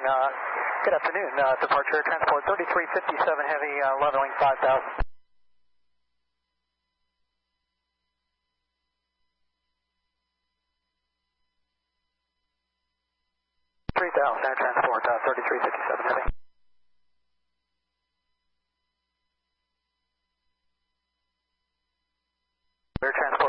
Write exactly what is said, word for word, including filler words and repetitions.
Uh, good afternoon. Uh, departure transport thirty-three fifty-seven heavy, uh, leveling five thousand. three thousand, air transport, uh, thirty-three fifty-seven heavy. Air transport.